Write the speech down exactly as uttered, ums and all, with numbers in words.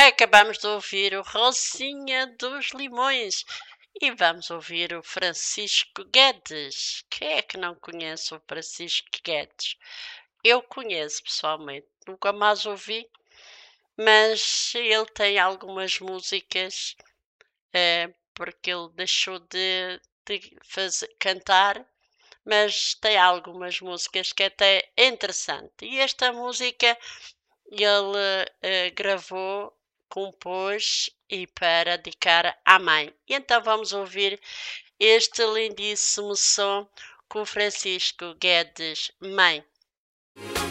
Acabamos de ouvir o Rosinha dos Limões e vamos ouvir o Francisco Guedes. Quem é que não conhece o Francisco Guedes? Eu conheço pessoalmente, nunca mais ouvi, mas ele tem algumas músicas, eh, porque ele deixou de, de fazer, cantar, mas tem algumas músicas que até é interessante. E esta música ele eh, gravou, compôs e para dedicar à mãe. E então vamos ouvir este lindíssimo som com Francisco Guedes, Mãe.